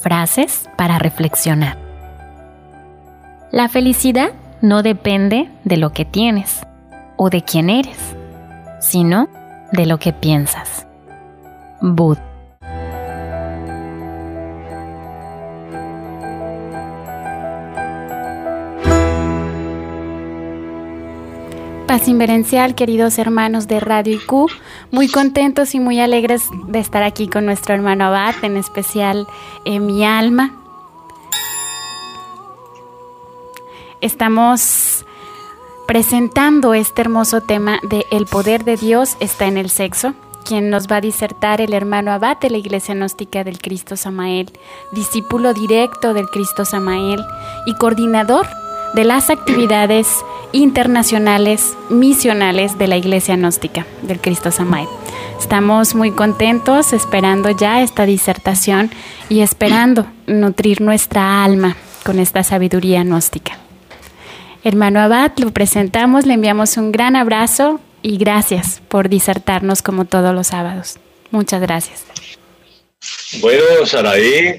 Frases para reflexionar. La felicidad no depende de lo que tienes o de quién eres, sino de lo que piensas. Bud. Paz inverencial, queridos hermanos de Radio IQ, muy contentos y muy alegres de estar aquí con nuestro hermano Abad, en especial mi alma. Estamos presentando este hermoso tema de El poder de Dios está en el sexo, quien nos va a disertar el hermano Abad de la Iglesia Gnóstica del Cristo Samael, discípulo directo del Cristo Samael y coordinador de las actividades internacionales misionales de la Iglesia Gnóstica del Cristo Samael. Estamos muy contentos esperando ya esta disertación y esperando nutrir nuestra alma con esta sabiduría gnóstica. Hermano Abad, lo presentamos, le enviamos un gran abrazo y gracias por disertarnos como todos los sábados. Muchas gracias. Bueno, Saraí,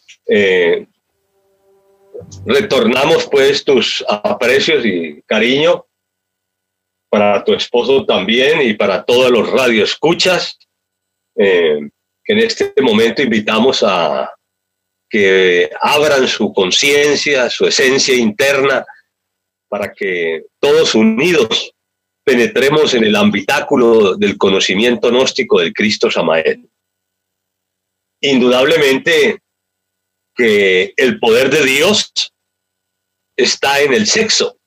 retornamos pues tus aprecios y cariño para tu esposo también y para todos los radioescuchas que en este momento invitamos a que abran su conciencia, su esencia interna, para que todos unidos penetremos en el habitáculo del conocimiento gnóstico del Cristo Samael. Indudablemente que el poder de Dios está en el sexo.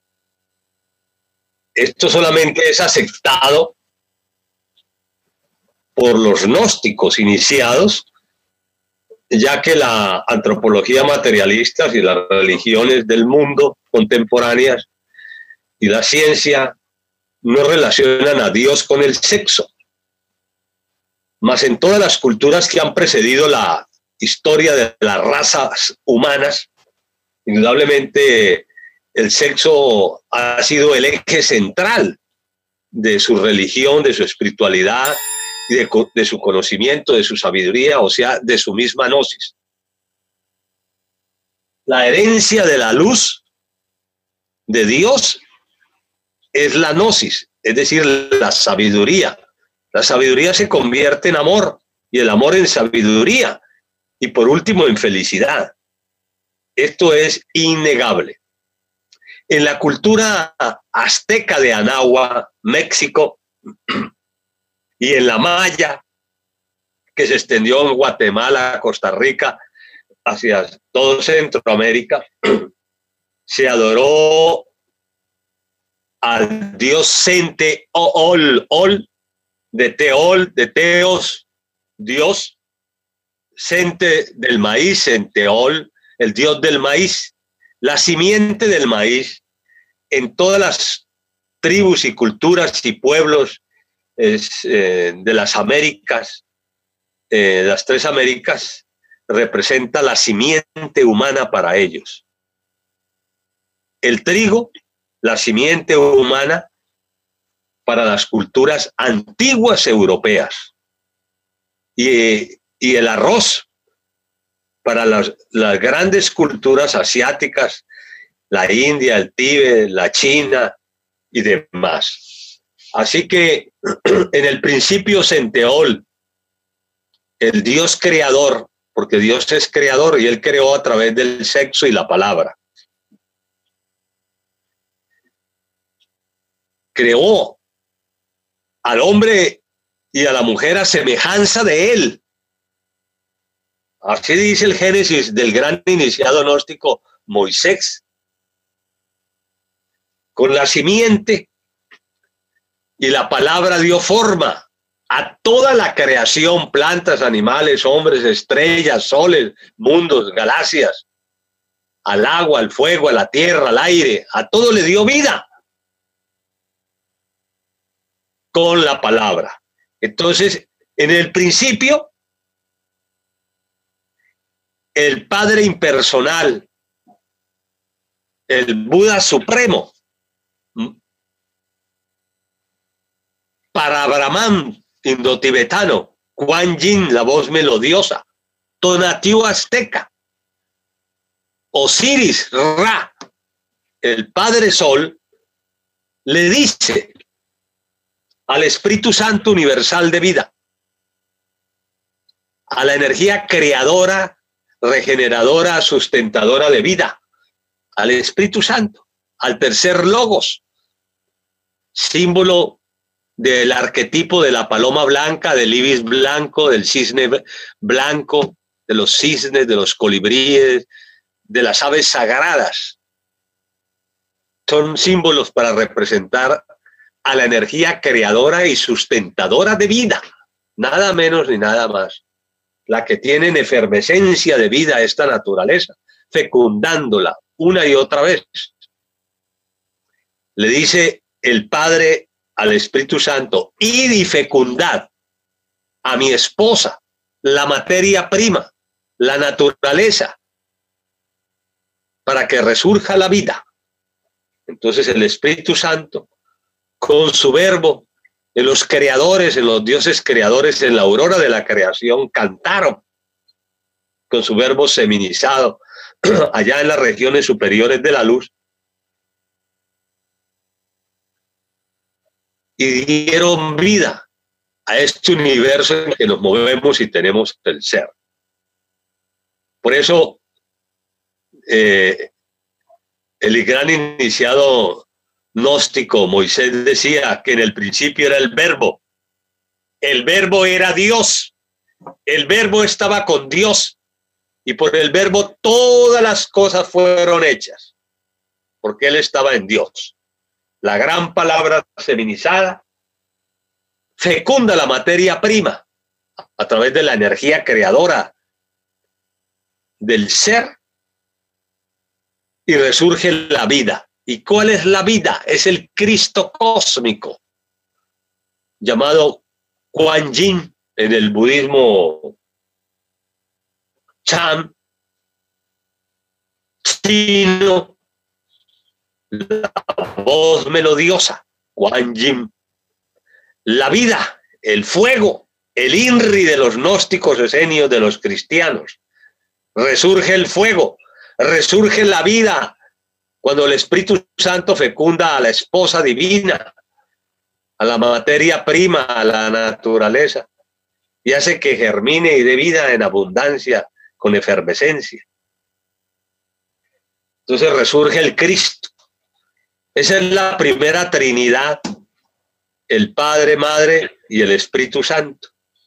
Esto solamente es aceptado por los gnósticos iniciados, ya que la antropología materialista y las religiones del mundo contemporáneas y la ciencia no relacionan a Dios con el sexo. Mas en todas las culturas que han precedido la historia de las razas humanas, indudablemente el sexo ha sido el eje central de su religión, de su espiritualidad, y de su conocimiento, de su sabiduría, o sea, de su misma gnosis. La herencia de la luz de Dios es la gnosis, es decir, la sabiduría. La sabiduría se convierte en amor y el amor en sabiduría y por último en felicidad. Esto es innegable. En la cultura azteca de Anáhuac, México, y en la maya, que se extendió en Guatemala, Costa Rica, hacia todo Centroamérica, se adoró al dios Centeol, de Teol, de Teos, Dios, Cente del maíz, Centeol, el dios del maíz, la simiente del maíz. En todas las tribus y culturas y pueblos de las Américas, las tres Américas, representa la simiente humana para ellos. El trigo, la simiente humana para las culturas antiguas europeas, y el arroz para las grandes culturas asiáticas, la India, el Tíbet, la China y demás. Así que en el principio Centeol, el Dios creador, porque Dios es creador y Él creó a través del sexo y la palabra, creó al hombre y a la mujer a semejanza de Él. Así dice el Génesis del gran iniciado gnóstico Moisés. Con la simiente y la palabra dio forma a toda la creación, plantas, animales, hombres, estrellas, soles, mundos, galaxias, al agua, al fuego, a la tierra, al aire, a todo le dio vida con la palabra. Entonces, en el principio, el Padre impersonal, el Buda supremo, para Brahman indotibetano, Kuan Yin, la voz melodiosa, Tonatiuh azteca, Osiris, Ra, el Padre Sol, le dice al Espíritu Santo universal de vida, a la energía creadora, regeneradora, sustentadora de vida, al Espíritu Santo, al tercer logos, símbolo del arquetipo de la paloma blanca, del ibis blanco, del cisne blanco, de los cisnes, de los colibríes, de las aves sagradas. Son símbolos para representar a la energía creadora y sustentadora de vida, nada menos ni nada más, la que tiene en efervescencia de vida esta naturaleza, fecundándola una y otra vez. Le dice el Padre al Espíritu Santo: id y fecundad a mi esposa, la materia prima, la naturaleza, para que resurja la vida. Entonces el Espíritu Santo, con su verbo, en los creadores, en los dioses creadores, en la aurora de la creación, cantaron con su verbo seminizado allá en las regiones superiores de la luz, y dieron vida a este universo en que nos movemos y tenemos el ser. Por eso el gran iniciado gnóstico Moisés decía que en el principio era el verbo era Dios, el verbo estaba con Dios, y por el verbo todas las cosas fueron hechas, porque él estaba en Dios. La gran palabra feminizada fecunda la materia prima a través de la energía creadora del ser y resurge la vida. ¿Y cuál es la vida? Es el Cristo cósmico, llamado Kuan Yin en el budismo Chan, chino, la voz melodiosa, Kuan Yin. La vida, el fuego, el INRI de los gnósticos esenios, de los cristianos. Resurge el fuego, resurge la vida cuando el Espíritu Santo fecunda a la esposa divina, a la materia prima, a la naturaleza, y hace que germine y dé vida en abundancia, con efervescencia. Entonces resurge el Cristo. Esa es la primera Trinidad, el Padre, Madre y el Espíritu Santo.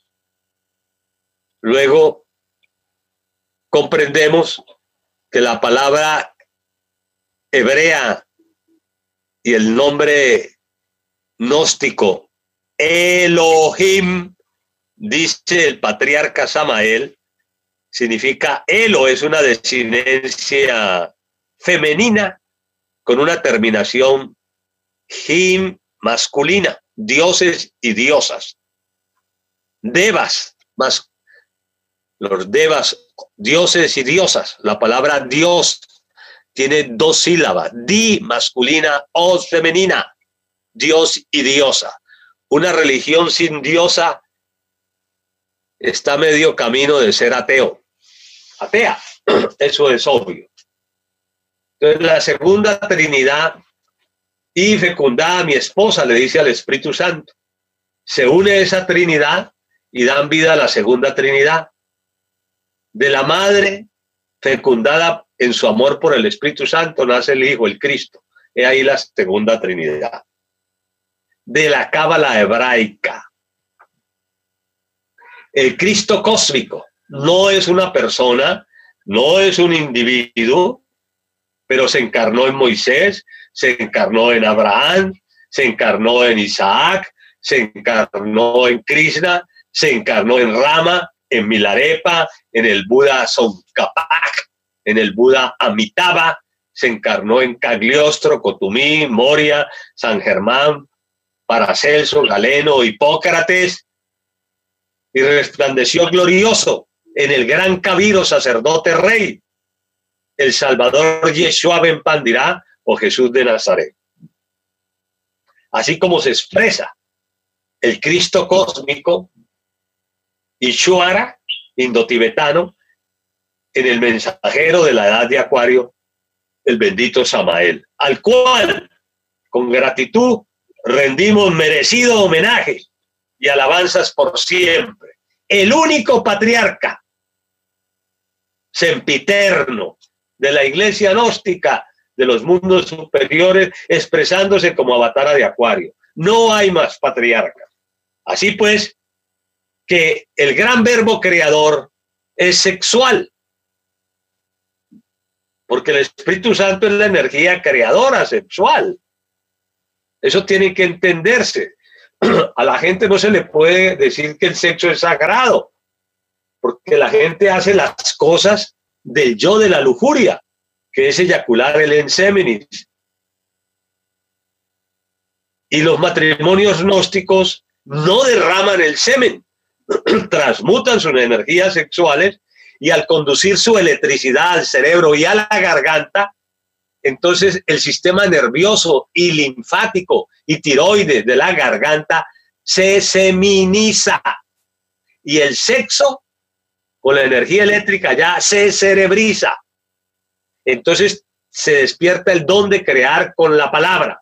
Luego comprendemos que la palabra hebrea y el nombre gnóstico Elohim, dice el patriarca Samael, significa Elo, es una desinencia femenina con una terminación him masculina, dioses y diosas. Devas, los devas, dioses y diosas. La palabra Dios tiene dos sílabas, di masculina, os femenina, Dios y diosa. Una religión sin diosa está medio camino de ser ateo. Atea, eso es obvio. Entonces la segunda Trinidad, y fecundada a mi esposa, le dice al Espíritu Santo. Se une esa Trinidad y dan vida a la segunda Trinidad. De la madre fecundada en su amor por el Espíritu Santo nace el Hijo, el Cristo. He ahí la segunda Trinidad. De la cábala hebraica. El Cristo cósmico no es una persona, no es un individuo, pero se encarnó en Moisés, se encarnó en Abraham, se encarnó en Isaac, se encarnó en Krishna, se encarnó en Rama, en Milarepa, en el Buda Tsongkhapa, en el Buda Amitabha, se encarnó en Cagliostro, Cotumí, Moria, San Germán, Paracelso, Galeno, Hipócrates, y resplandeció glorioso en el gran Cabiro, sacerdote rey, el Salvador Yeshua ben Pandirá o Jesús de Nazaret. Así como se expresa el Cristo cósmico, Ishwara, indotibetano, en el mensajero de la edad de Acuario, el bendito Samael, al cual con gratitud rendimos merecido homenaje y alabanzas por siempre. El único patriarca sempiterno de la iglesia gnóstica de los mundos superiores, expresándose como avatara de Acuario. No hay más patriarcas. Así pues, que el gran verbo creador es sexual, porque el Espíritu Santo es la energía creadora sexual. Eso tiene que entenderse. A la gente no se le puede decir que el sexo es sagrado, porque la gente hace las cosas del yo de la lujuria, que es eyacular el enseminis. Y los matrimonios gnósticos no derraman el semen, transmutan sus energías sexuales y al conducir su electricidad al cerebro y a la garganta, entonces el sistema nervioso y linfático y tiroides de la garganta se seminiza y el sexo con la energía eléctrica ya se cerebriza. Entonces se despierta el don de crear con la palabra.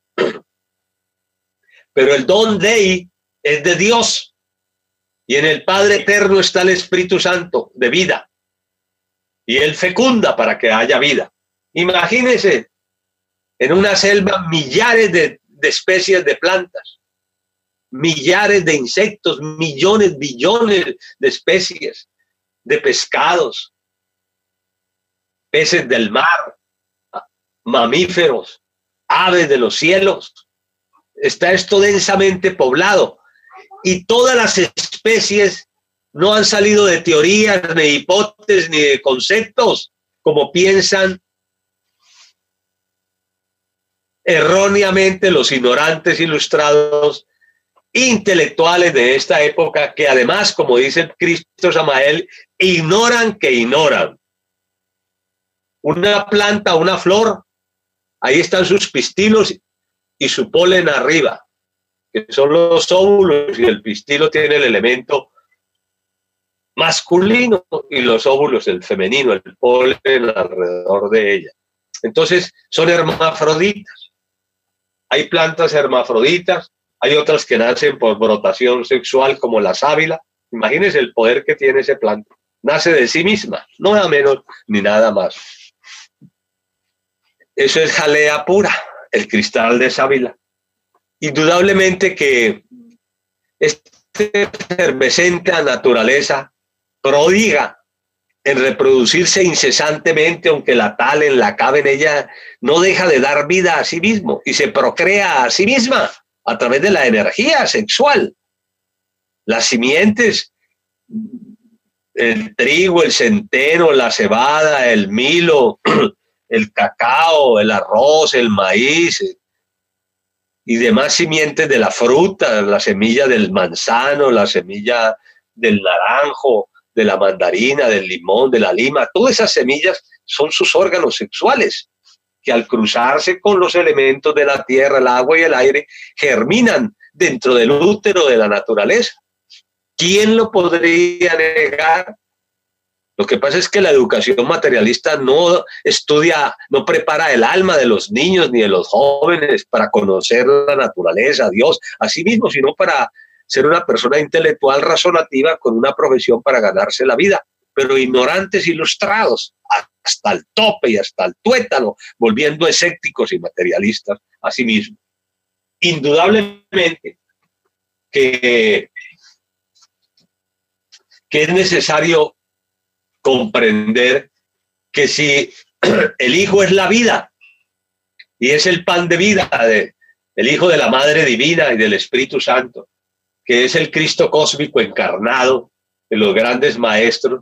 Pero el don Dei es de Dios y en el Padre Eterno está el Espíritu Santo de vida y Él fecunda para que haya vida. Imagínense en una selva millares de especies de plantas, millares de insectos, millones, billones de especies de pescados, peces del mar, mamíferos, aves de los cielos. Está esto densamente poblado y todas las especies no han salido de teorías, ni de hipótesis, ni de conceptos, como piensan erróneamente los ignorantes ilustrados intelectuales de esta época, que además, como dice el Cristo Samael, ignoran que ignoran. Una planta, una flor, ahí están sus pistilos y su polen arriba, que son los óvulos, y el pistilo tiene el elemento masculino y los óvulos el femenino, el polen alrededor de ella. Entonces son hermafroditas. Hay plantas hermafroditas, hay otras que nacen por brotación sexual como la sábila. Imagínense el poder que tiene ese planta. Nace de sí misma, no nada menos ni nada más. Eso es jalea pura, el cristal de sábila. Indudablemente que esta efervescente naturaleza prodiga en reproducirse incesantemente, aunque la talen, la caben, ella no deja de dar vida a sí mismo y se procrea a sí misma a través de la energía sexual. Las simientes, el trigo, el centeno, la cebada, el milo, el cacao, el arroz, el maíz y demás simientes de la fruta, la semilla del manzano, la semilla del naranjo, de la mandarina, del limón, de la lima, todas esas semillas son sus órganos sexuales que al cruzarse con los elementos de la tierra, el agua y el aire, germinan dentro del útero de la naturaleza. ¿Quién lo podría negar? Lo que pasa es que la educación materialista no estudia, no prepara el alma de los niños ni de los jóvenes para conocer la naturaleza, a Dios, a sí mismo, sino para ser una persona intelectual razonativa con una profesión para ganarse la vida, pero ignorantes ilustrados hasta el tope y hasta el tuétano, volviendo escépticos y materialistas a sí mismos. Indudablemente que es necesario comprender que si el Hijo es la vida y es el pan de vida, el Hijo de la Madre Divina y del Espíritu Santo, que es el Cristo cósmico encarnado de los grandes maestros,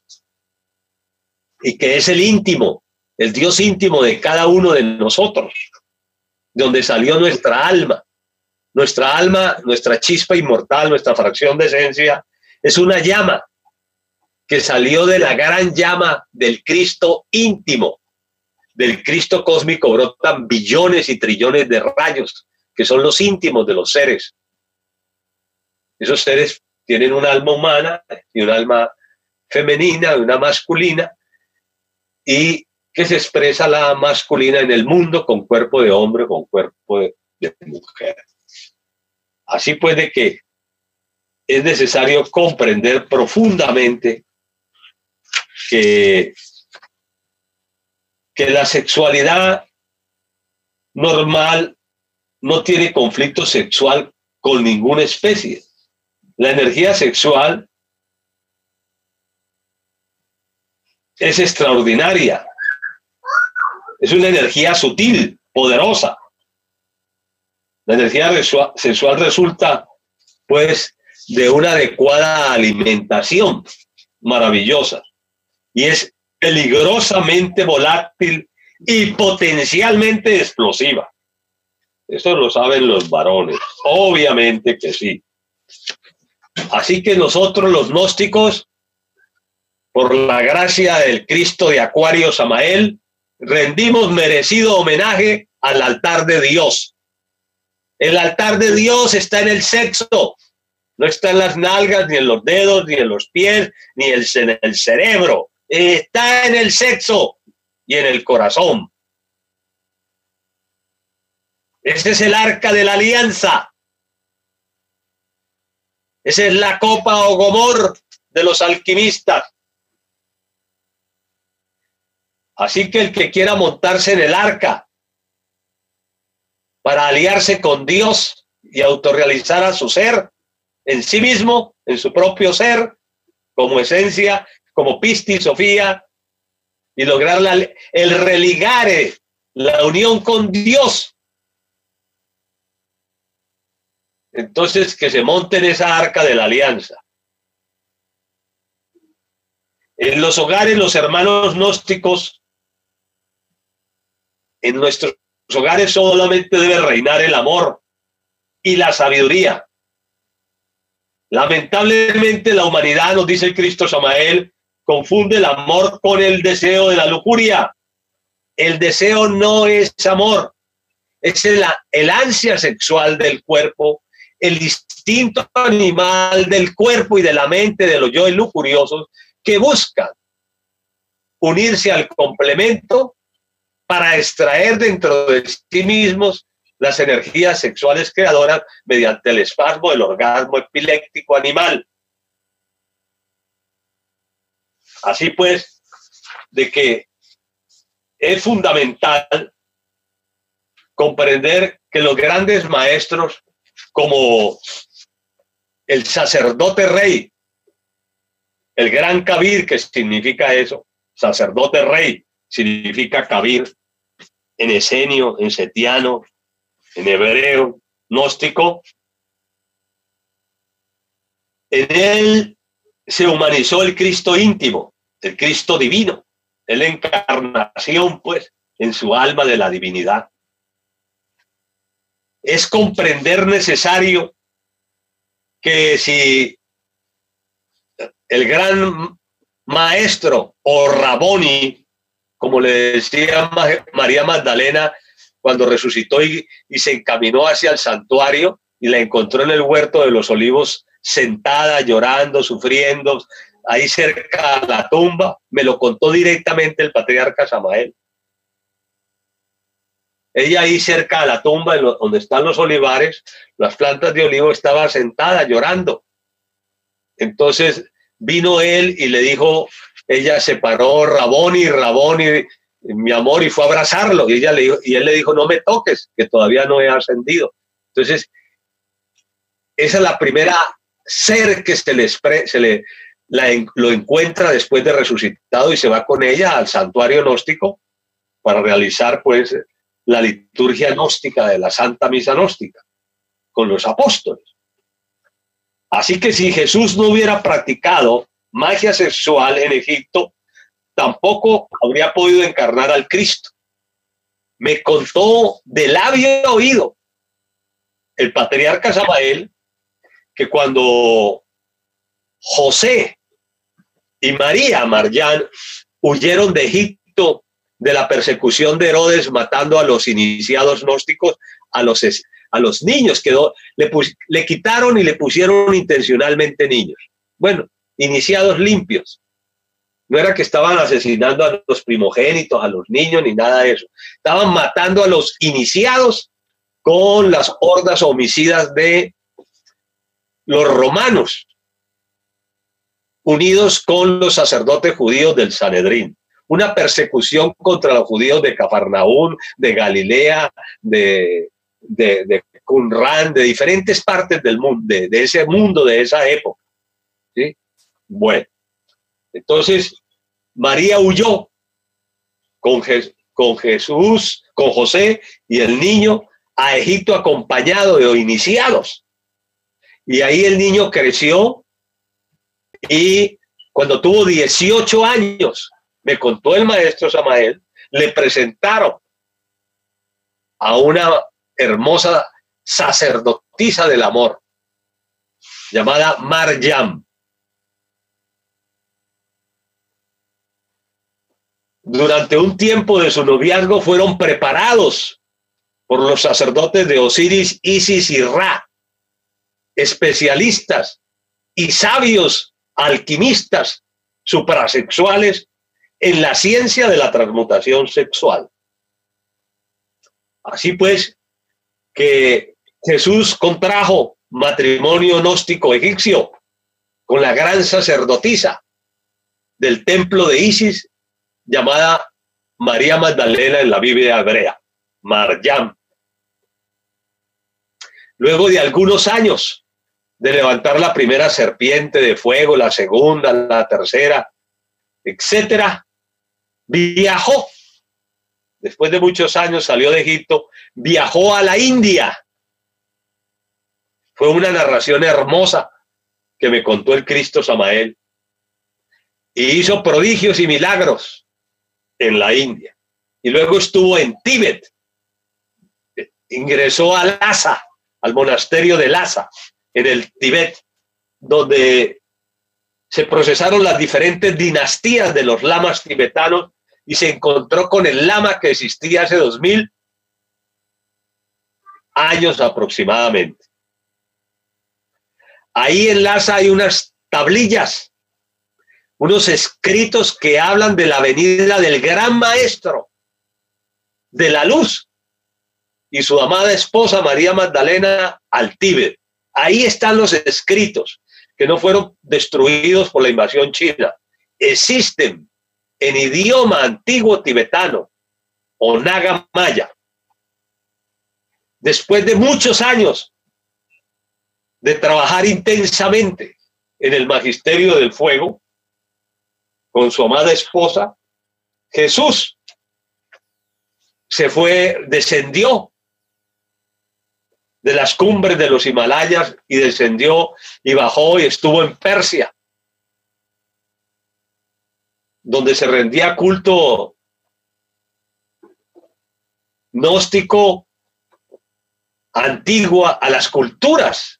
y que es el íntimo, el Dios íntimo de cada uno de nosotros, donde salió nuestra alma, nuestra chispa inmortal, nuestra fracción de esencia, es una llama que salió de la gran llama del Cristo íntimo. Del Cristo cósmico brotan billones y trillones de rayos, que son los íntimos de los seres. Esos seres tienen un alma humana y un alma femenina, de una masculina, y que se expresa la masculina en el mundo con cuerpo de hombre, con cuerpo de mujer. Así pues, de que es necesario comprender profundamente que la sexualidad normal no tiene conflicto sexual con ninguna especie. La energía sexual es extraordinaria. Es una energía sutil, poderosa. La energía sexual resulta, pues, de una adecuada alimentación maravillosa. Y es peligrosamente volátil y potencialmente explosiva. Eso lo saben los varones. Obviamente que sí. Así que nosotros, los gnósticos, por la gracia del Cristo de Acuario Samael, rendimos merecido homenaje al altar de Dios. El altar de Dios está en el sexo, no está en las nalgas, ni en los dedos, ni en los pies, ni en el cerebro. Está en el sexo y en el corazón. Ese es el arca de la alianza. Esa es la copa o gomor de los alquimistas. Así que el que quiera montarse en el arca para aliarse con Dios y autorrealizar a su ser en sí mismo, en su propio ser, como esencia, como pistis, Sofía, y lograr el religare, la unión con Dios. Entonces, que se monte en esa arca de la alianza. En los hogares, los hermanos gnósticos, en nuestros hogares solamente debe reinar el amor y la sabiduría. Lamentablemente la humanidad, nos dice el Cristo Samael, confunde el amor con el deseo de la lujuria. El deseo no es amor, es el ansia sexual del cuerpo, el instinto animal del cuerpo y de la mente de los yoes lujuriosos que buscan unirse al complemento para extraer dentro de sí mismos las energías sexuales creadoras mediante el espasmo del orgasmo epiléptico animal. Así pues, de que es fundamental comprender que los grandes maestros, como el sacerdote rey, el gran Kabir, que significa eso, sacerdote rey, significa Kabir, en esenio, en setiano, en hebreo, gnóstico. En él se humanizó el Cristo íntimo, el Cristo divino, la encarnación, pues, en su alma de la divinidad. Es comprender necesario que si el gran maestro o Raboni, como le decía María Magdalena cuando resucitó y se encaminó hacia el santuario y la encontró en el huerto de los olivos sentada, llorando, sufriendo, ahí cerca de la tumba, me lo contó directamente el patriarca Samael. Ella ahí cerca de la tumba, donde están los olivares, las plantas de olivo, estaba sentada llorando. Entonces vino él y le dijo, ella se paró, Raboni, mi amor, y fue a abrazarlo. Y él le dijo, no me toques, que todavía no he ascendido. Entonces, esa es la primera ser que lo encuentra después de resucitado y se va con ella al santuario gnóstico para realizar, pues, la liturgia gnóstica de la Santa Misa gnóstica con los apóstoles. Así que si Jesús no hubiera practicado magia sexual en Egipto, tampoco habría podido encarnar al Cristo. Me contó de labio oído el patriarca Samael que cuando José y María Marján huyeron de Egipto de la persecución de Herodes, matando a los iniciados gnósticos, a los niños, le quitaron y le pusieron intencionalmente niños. Bueno, iniciados limpios, No era que estaban asesinando a los primogénitos, a los niños, ni nada de eso. Estaban matando a los iniciados con las hordas homicidas de los romanos, unidos con los sacerdotes judíos del Sanedrín. Una persecución contra los judíos de Cafarnaún, de Galilea, de Qumrán, de diferentes partes del mundo, de ese mundo, de esa época. ¿Sí? Bueno, entonces María huyó con Jesús, con José y el niño a Egipto acompañado de iniciados. Y ahí el niño creció y cuando tuvo 18 años, me contó el maestro Samael, le presentaron a una hermosa sacerdotisa del amor llamada Maryam. Durante un tiempo de su noviazgo fueron preparados por los sacerdotes de Osiris, Isis y Ra, especialistas y sabios alquimistas suprasexuales en la ciencia de la transmutación sexual. Así pues, que Jesús contrajo matrimonio gnóstico egipcio con la gran sacerdotisa del templo de Isis, llamada María Magdalena en la Biblia hebrea, Maryam. Luego de algunos años de levantar la primera serpiente de fuego, la segunda, la tercera, etcétera, viajó. Después de muchos años salió de Egipto, viajó a la India. Fue una narración hermosa que me contó el Cristo Samael. Y hizo prodigios y milagros en la India. Y luego estuvo en Tíbet. Ingresó a Lhasa, al monasterio de Lhasa, en el Tíbet, donde se procesaron las diferentes dinastías de los lamas tibetanos y se encontró con el lama que existía hace 2000 años aproximadamente. Ahí en Lhasa hay unas tablillas, unos escritos que hablan de la venida del gran maestro de la luz y su amada esposa María Magdalena al Tíbet. Ahí están los escritos que no fueron destruidos por la invasión china. Existen en idioma antiguo tibetano o naga maya. Después de muchos años de trabajar intensamente en el magisterio del fuego con su amada esposa, Jesús descendió de las cumbres de los Himalayas y descendió y bajó y estuvo en Persia, donde se rendía culto gnóstico antiguo a las culturas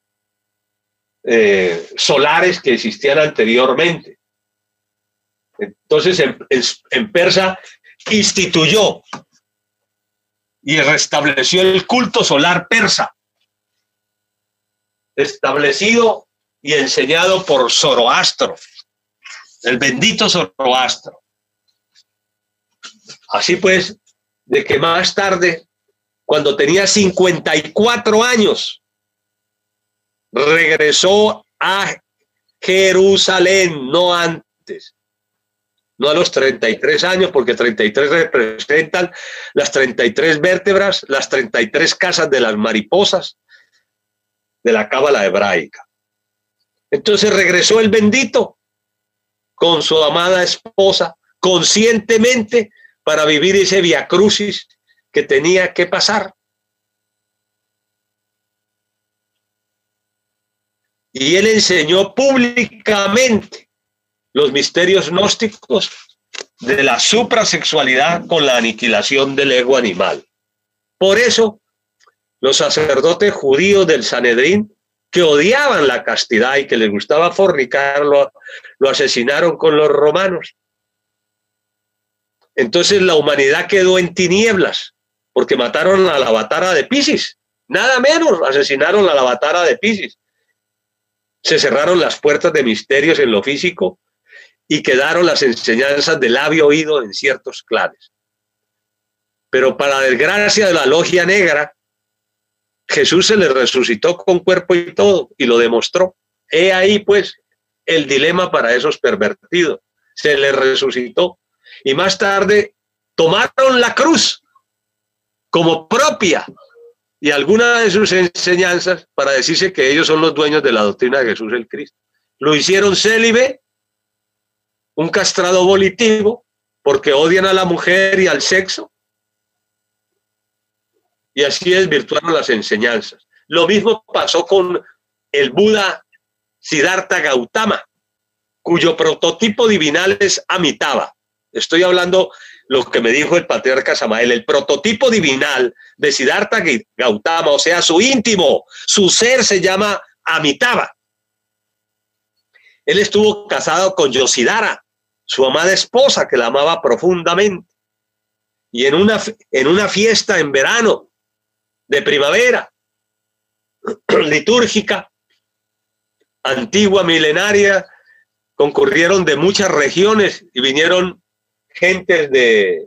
solares que existían anteriormente. Entonces en persa instituyó y restableció el culto solar persa, establecido y enseñado por Zoroastro, el bendito Zoroastro. Así pues, de que más tarde, cuando tenía 54 años, regresó a Jerusalén, no antes, no a los 33 años, porque 33 representan las 33 vértebras, las 33 casas de las mariposas de la cábala hebraica. Entonces regresó el bendito con su amada esposa, conscientemente, para vivir ese vía crucis que tenía que pasar. Y él enseñó públicamente los misterios gnósticos de la suprasexualidad con la aniquilación del ego animal. Por eso, los sacerdotes judíos del Sanedrín, que odiaban la castidad y que les gustaba fornicar, lo asesinaron con los romanos. Entonces la humanidad quedó en tinieblas, porque mataron a la avatara de Piscis, nada menos, asesinaron a la avatara de Piscis. Se cerraron las puertas de misterios en lo físico y quedaron las enseñanzas de labio oído en ciertos clanes. Pero para desgracia de la logia negra, Jesús se le resucitó con cuerpo y todo y lo demostró. He ahí pues el dilema para esos pervertidos. Se le resucitó y más tarde tomaron la cruz como propia y alguna de sus enseñanzas para decirse que ellos son los dueños de la doctrina de Jesús el Cristo. Lo hicieron célibe, un castrado volitivo, porque odian a la mujer y al sexo, y así desvirtuaron las enseñanzas. Lo mismo pasó con el Buda Siddhartha Gautama, cuyo prototipo divinal es Amitabha. Estoy hablando lo que me dijo el patriarca Samael, el prototipo divinal de Siddhartha Gautama, o sea, su íntimo, su ser se llama Amitabha. Él estuvo casado con Yoshidara, su amada esposa, que la amaba profundamente. Y en una fiesta en verano, de primavera, litúrgica, antigua, milenaria, concurrieron de muchas regiones y vinieron gentes de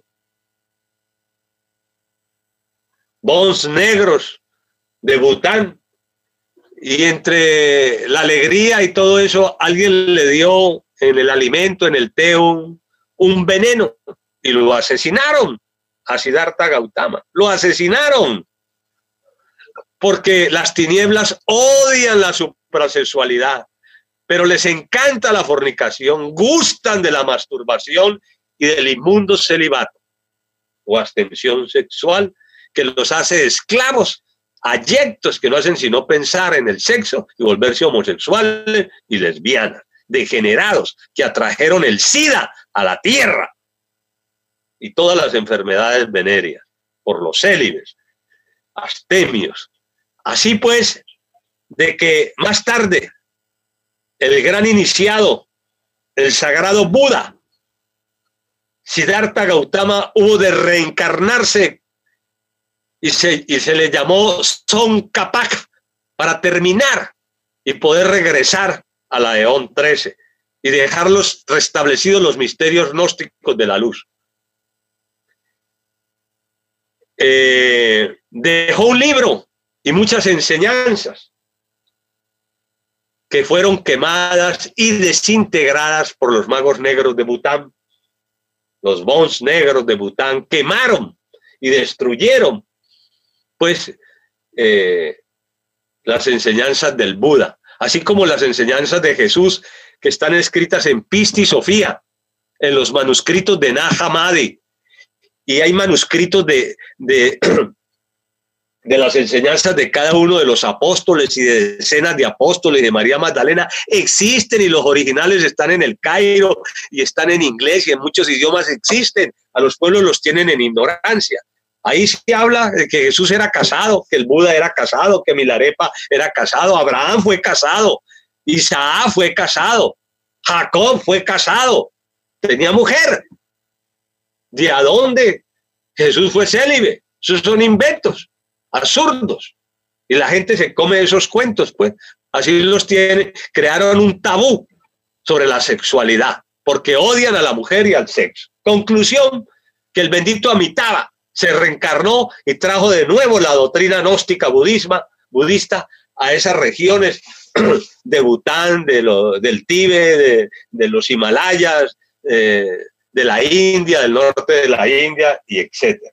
bons negros, de Bután, y entre la alegría y todo eso, alguien le dio en el alimento, en el té, un veneno, y lo asesinaron a Siddhartha Gautama. Lo asesinaron porque las tinieblas odian la suprasexualidad, pero les encanta la fornicación, gustan de la masturbación y del inmundo celibato o abstención sexual que los hace esclavos, abyectos que no hacen sino pensar en el sexo y volverse homosexuales y lesbianas, degenerados que atrajeron el SIDA a la tierra y todas las enfermedades venéreas por los célibes, abstemios. Así pues, de que más tarde el gran iniciado, el sagrado Buda, Siddhartha Gautama, hubo de reencarnarse y se le llamó Tsongkhapa para terminar y poder regresar a la Eón 13 y dejarlos restablecidos los misterios gnósticos de la luz. Dejó un libro y muchas enseñanzas que fueron quemadas y desintegradas por los magos negros de Bután. Los bons negros de Bután quemaron y destruyeron pues las enseñanzas del Buda, así como las enseñanzas de Jesús que están escritas en Pista y Sofía, en los manuscritos de Nag Hammadi, y hay manuscritos de las enseñanzas de cada uno de los apóstoles y de decenas de apóstoles de María Magdalena existen, y los originales están en el Cairo y están en inglés y en muchos idiomas existen. A los pueblos los tienen en ignorancia. Ahí se habla de que Jesús era casado, que el Buda era casado, que Milarepa era casado, Abraham fue casado, Isaac fue casado, Jacob fue casado, tenía mujer. ¿De a dónde Jesús fue célibe? Esos son inventos absurdos y la gente se come esos cuentos, pues así los tiene. Crearon un tabú sobre la sexualidad porque odian a la mujer y al sexo. Conclusión, que el bendito Amitabha se reencarnó y trajo de nuevo la doctrina gnóstica budista a esas regiones de Bután, del Tíbet, de los Himalayas, de la India, del norte de la India, y etcétera.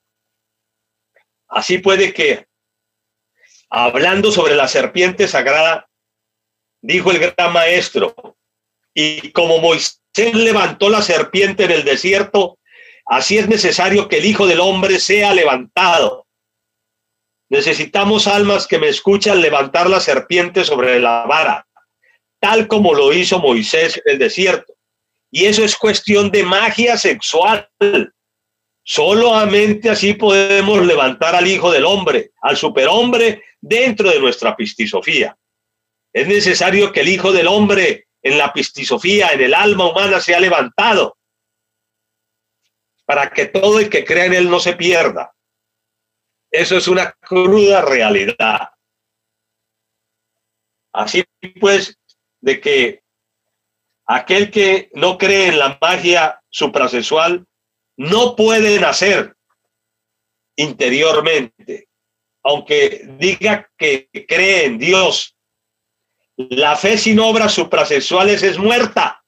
Así puede que, hablando sobre la serpiente sagrada, dijo el gran maestro, y como Moisés levantó la serpiente en el desierto, así es necesario que el Hijo del Hombre sea levantado. Necesitamos almas que me escuchan levantar la serpiente sobre la vara, tal como lo hizo Moisés en el desierto. Y eso es cuestión de magia sexual. Solamente así podemos levantar al Hijo del Hombre, al superhombre, dentro de nuestra pistisofía. Es necesario que el Hijo del Hombre en la pistisofía, en el alma humana, sea levantado, para que todo el que crea en él no se pierda. Eso es una cruda realidad. Así pues, de que aquel que no cree en la magia suprasexual no puede nacer interiormente, aunque diga que cree en Dios. La fe sin obras suprasexuales es muerta,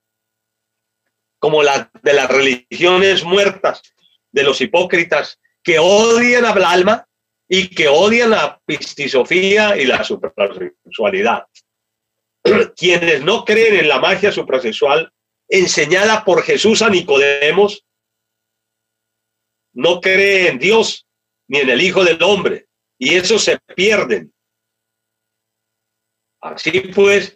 como la de las religiones muertas, de los hipócritas que odian al alma y que odian la pistisofía y la suprasexualidad. Quienes no creen en la magia suprasexual enseñada por Jesús a Nicodemos, no creen en Dios ni en el Hijo del Hombre, y eso se pierden. Así pues,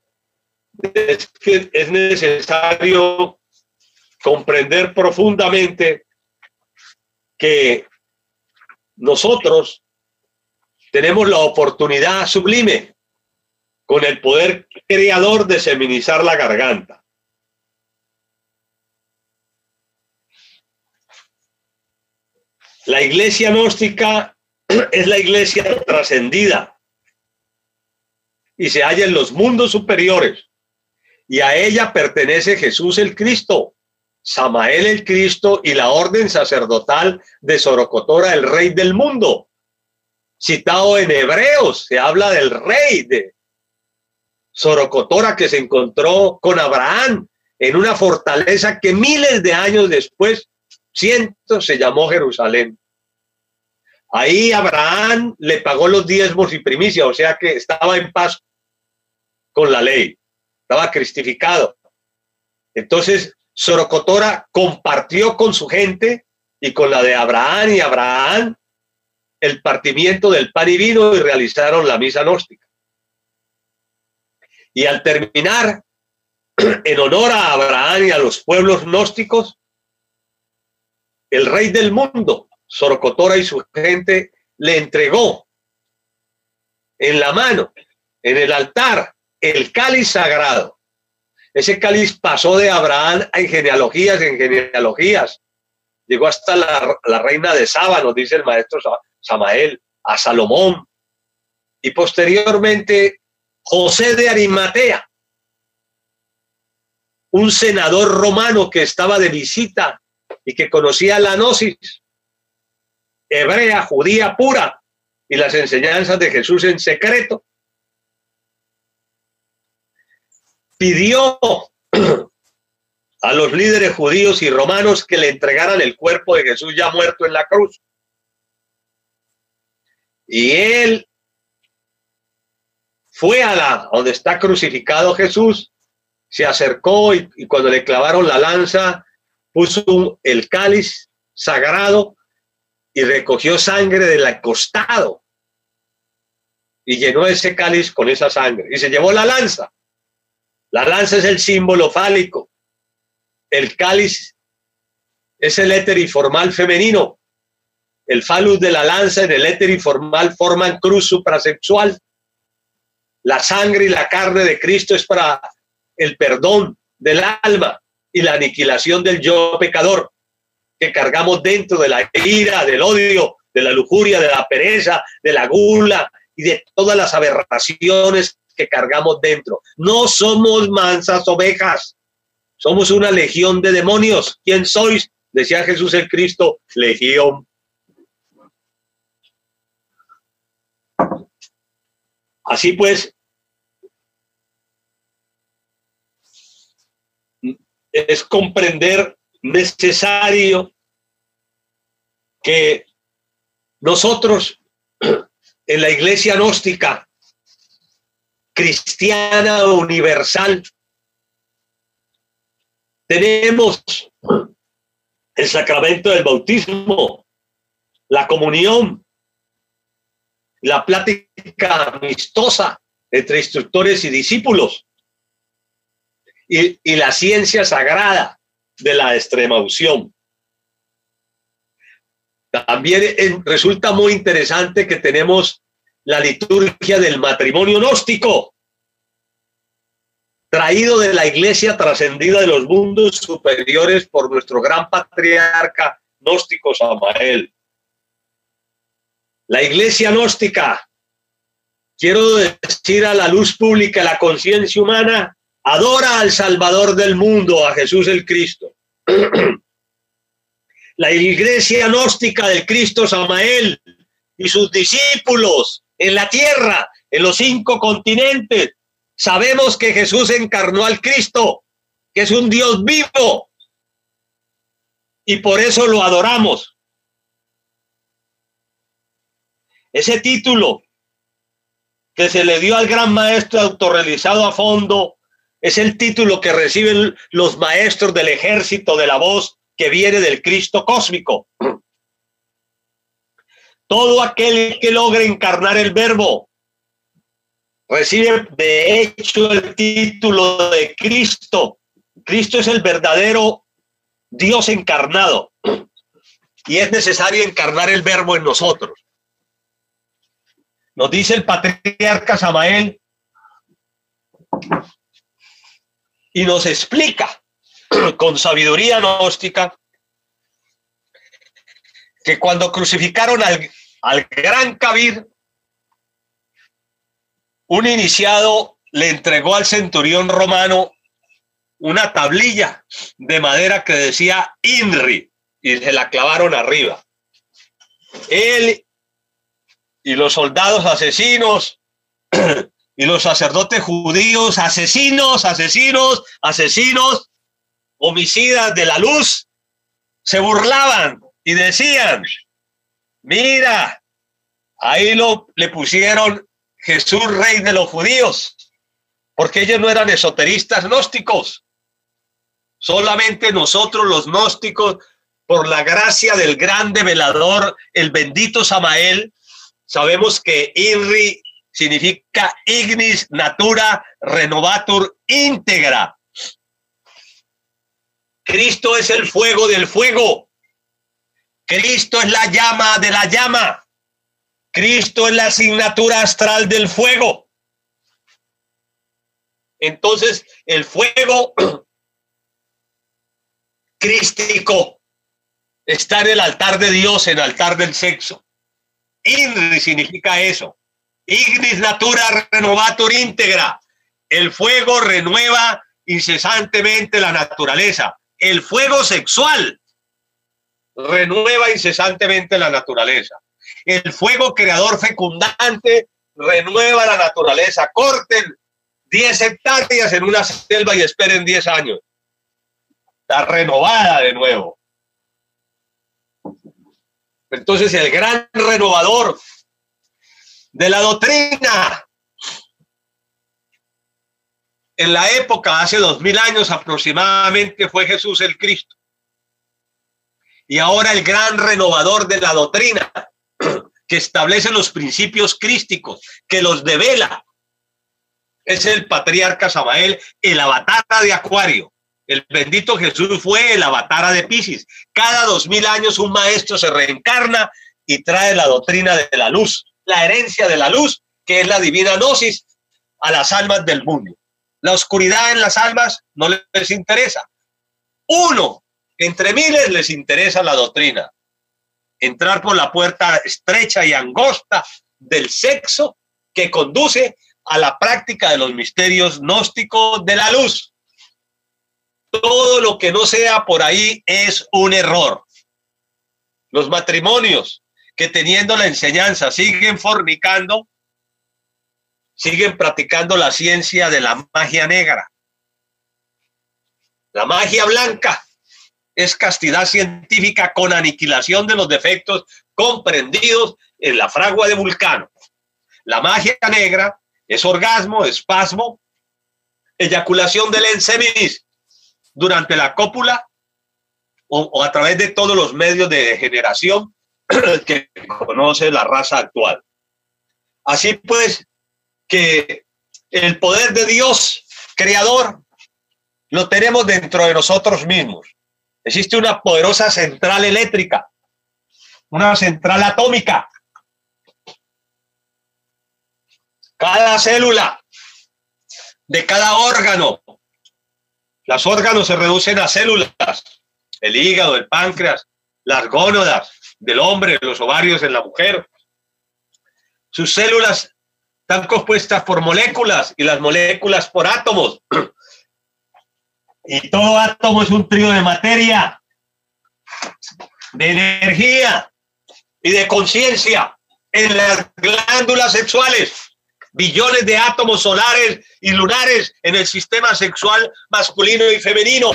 es necesario comprender profundamente que nosotros tenemos la oportunidad sublime con el poder creador de feminizar la garganta. La iglesia gnóstica es la iglesia trascendida y se halla en los mundos superiores, y a ella pertenece Jesús el Cristo, Samael el Cristo y la orden sacerdotal de Sorocotora, el rey del mundo. Citado en Hebreos, se habla del rey de Sorocotora que se encontró con Abraham en una fortaleza que miles de años después, cientos, se llamó Jerusalén. Ahí Abraham le pagó los diezmos y primicias, o sea que estaba en paz con la ley, estaba cristificado. Entonces Sorocotora compartió con su gente y con la de Abraham y Abraham el partimiento del pan y vino, y realizaron la misa gnóstica. Y al terminar, en honor a Abraham y a los pueblos gnósticos, el rey del mundo, Sorocotora, y su gente le entregó en la mano, en el altar, el cáliz sagrado. Ese cáliz pasó de Abraham en genealogías. Llegó hasta la reina de Saba, nos dice el maestro Samael, a Salomón, y posteriormente José de Arimatea, un senador romano que estaba de visita y que conocía la gnosis hebrea, judía pura, y las enseñanzas de Jesús en secreto, pidió a los líderes judíos y romanos que le entregaran el cuerpo de Jesús ya muerto en la cruz. Y él fue a donde está crucificado Jesús, se acercó y cuando le clavaron la lanza, puso el cáliz sagrado y recogió sangre del costado y llenó ese cáliz con esa sangre y se llevó la lanza. La lanza es el símbolo fálico. El cáliz es el éter informal femenino. El falus de la lanza en el éter informal forman cruz suprasexual. La sangre y la carne de Cristo es para el perdón del alma y la aniquilación del yo pecador que cargamos dentro, de la ira, del odio, de la lujuria, de la pereza, de la gula y de todas las aberraciones que cargamos dentro. No somos mansas ovejas, somos una legión de demonios. ¿Quién sois? Decía Jesús el Cristo, legión. Así pues, es comprender necesario que nosotros en la iglesia gnóstica cristiana universal tenemos el sacramento del bautismo, la comunión, la plática amistosa entre instructores y discípulos y la ciencia sagrada de la extremaunción. También resulta muy interesante que tenemos la liturgia del matrimonio gnóstico, traído de la iglesia trascendida de los mundos superiores por nuestro gran patriarca gnóstico Samael. La iglesia gnóstica, quiero decir a la luz pública, la conciencia humana, Adora al Salvador del mundo, a Jesús el Cristo. La iglesia gnóstica del Cristo Samael y sus discípulos en la tierra, en los 5 continentes, sabemos que Jesús encarnó al Cristo, que es un Dios vivo, y por eso lo adoramos. Ese título que se le dio al gran maestro autorrealizado a fondo es el título que reciben los maestros del ejército de la voz que viene del Cristo cósmico. Todo aquel que logre encarnar el Verbo recibe de hecho el título de Cristo. Cristo es el verdadero Dios encarnado y es necesario encarnar el Verbo en nosotros. Nos dice el patriarca Samael y nos explica con sabiduría gnóstica que cuando crucificaron al gran Kabir, un iniciado le entregó al centurión romano una tablilla de madera que decía INRI y se la clavaron arriba. Él y los soldados asesinos y los sacerdotes judíos asesinos, homicidas de la luz, se burlaban y decían: mira, ahí le pusieron Jesús, rey de los judíos, porque ellos no eran esoteristas gnósticos. Solamente nosotros los gnósticos, por la gracia del grande velador, el bendito Samael, sabemos que INRI significa Ignis Natura Renovatur Íntegra. Cristo es el fuego del fuego. Cristo es la llama de la llama. Cristo es la asignatura astral del fuego. Entonces, el fuego crístico está en el altar de Dios, en el altar del sexo. INRI significa eso. Ignis Natura Renovatur Íntegra. El fuego renueva incesantemente la naturaleza. El fuego sexual renueva incesantemente la naturaleza. El fuego creador fecundante renueva la naturaleza. Corten 10 hectáreas en una selva y esperen 10 años. Está renovada de nuevo. Entonces, el gran renovador de la doctrina en la época, hace 2000 años aproximadamente, fue Jesús el Cristo. Y ahora el gran renovador de la doctrina, que establece los principios crísticos, que los devela, es el patriarca Samael, el avatar de Acuario. El bendito Jesús fue el avatar de Piscis. Cada 2000 años un maestro se reencarna y trae la doctrina de la luz, la herencia de la luz, que es la divina gnosis, a las almas del mundo. La oscuridad en las almas no les interesa. Uno entre miles les interesa la doctrina. Entrar por la puerta estrecha y angosta del sexo que conduce a la práctica de los misterios gnósticos de la luz. Todo lo que no sea por ahí es un error. Los matrimonios que teniendo la enseñanza siguen fornicando, siguen practicando la ciencia de la magia negra. La magia blanca es castidad científica con aniquilación de los defectos comprendidos en la fragua de Vulcano. La magia negra es orgasmo, espasmo, eyaculación del enseminis durante la cópula o a través de todos los medios de degeneración que conoce la raza actual. Así pues, que el poder de Dios creador lo tenemos dentro de nosotros mismos. Existe una poderosa central eléctrica, una central atómica. Cada célula de cada órgano, los órganos se reducen a células, el hígado, el páncreas, las gónadas del hombre, los ovarios en la mujer. Sus células están compuestas por moléculas y las moléculas por átomos. Y todo átomo es un trío de materia, de energía y de conciencia. En las glándulas sexuales, billones de átomos solares y lunares en el sistema sexual masculino y femenino.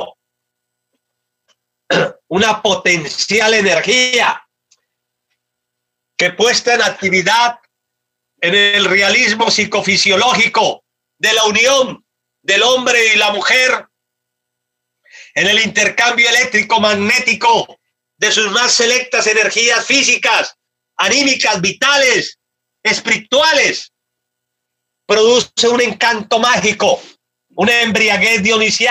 Una potencial energía que puesta en actividad en el realismo psicofisiológico de la unión del hombre y la mujer, en el intercambio eléctrico magnético de sus más selectas energías físicas, anímicas, vitales, espirituales, produce un encanto mágico, una embriaguez dionisiaca